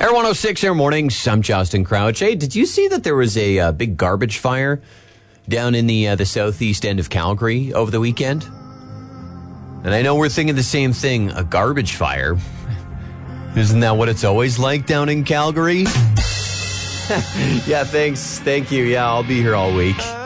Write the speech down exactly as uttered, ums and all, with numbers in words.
Air one oh six, Air Mornings. I'm Justin Crouch. Hey, did you see that there was a uh, big garbage fire down in the uh, the southeast end of Calgary over the weekend? And I know we're thinking the same thing, a garbage fire. Isn't that what it's always like down in Calgary? Yeah, thanks. Thank you. Yeah, I'll be here all week.